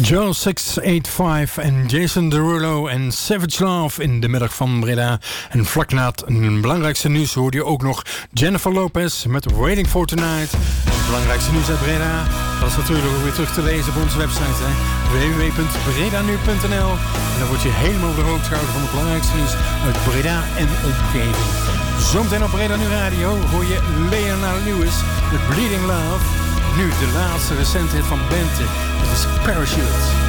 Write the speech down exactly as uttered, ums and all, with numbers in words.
Joe zes acht vijf en Jason Derulo en Savage Love in de middag van Breda. En vlak na het belangrijkste nieuws hoorde je ook nog Jennifer Lopez met Waiting for Tonight. Het belangrijkste nieuws uit Breda, dat is natuurlijk ook weer terug te lezen op onze website, hè? w w w punt breda nu punt n l. En dan word je helemaal op de hoogte gehouden van het belangrijkste nieuws uit Breda en omgeving. Zometeen op Breda Nu Radio hoor je Leonard Lewis met Bleeding Love. Nu de laatste recente hit van Bente. Het is Parachute.